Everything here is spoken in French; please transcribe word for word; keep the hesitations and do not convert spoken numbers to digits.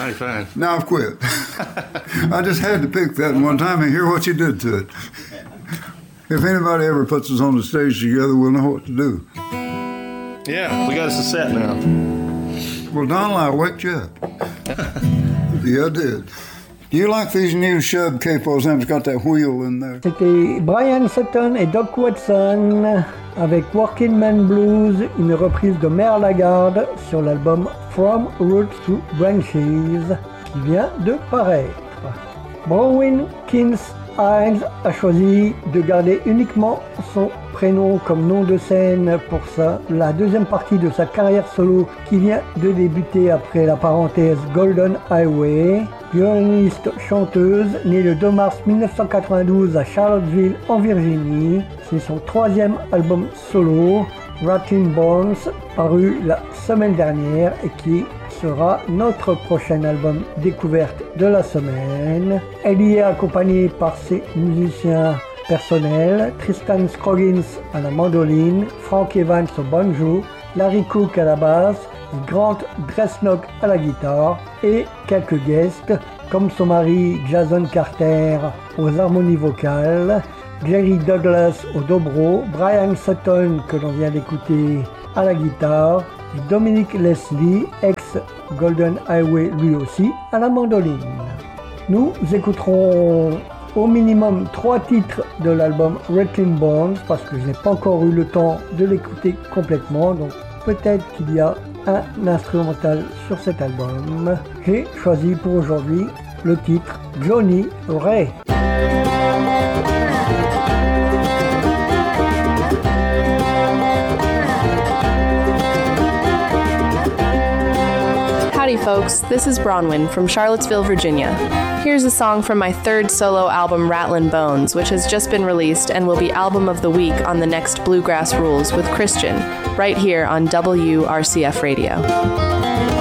mighty fine. Now I've quit. I just had to pick that one time and hear what you did to it. If anybody ever puts us on the stage together, we'll know what to do. Yeah, we got us a set now. Well, Donald, I waked you up. Yeah, I did. Do you like these new Shub capos? It's got that wheel in there. C'était Brian Sutton et Doc Watson avec Working Man Blues, une reprise de Merle Lagarde sur l'album From Roots to Branches qui vient de paraître. Bronwyn Kings-Hines a choisi de garder uniquement son prénom comme nom de scène pour ça, la deuxième partie de sa carrière solo qui vient de débuter après la parenthèse Golden Highway. Violoniste chanteuse, née le deux mars mille neuf cent quatre-vingt-douze à Charlottesville en Virginie. C'est son troisième album solo, Rattlin' Bones, paru la semaine dernière et qui sera notre prochain album découverte de la semaine. Elle y est accompagnée par ses musiciens personnels, Tristan Scroggins à la mandoline, Frank Evans au banjo, Larry Cook à la basse, Grant Dresnock à la guitare et quelques guests comme son mari Jason Carter aux harmonies vocales, Jerry Douglas au dobro, Brian Sutton que l'on vient d'écouter à la guitare, Dominic Leslie, ex-Golden Highway lui aussi, à la mandoline. Nous écouterons au minimum trois titres de l'album Rattlin' Bones parce que je n'ai pas encore eu le temps de l'écouter complètement, donc peut-être qu'il y a un instrumental sur cet album. J'ai choisi pour aujourd'hui le titre Johnny Ray. Howdy folks, this is Bronwyn from Charlottesville, Virginia. Here's a song from my third solo album, Rattlin' Bones, which has just been released and will be Album of the Week on the next Bluegrass Rules with Christian, right here on W R C F Radio.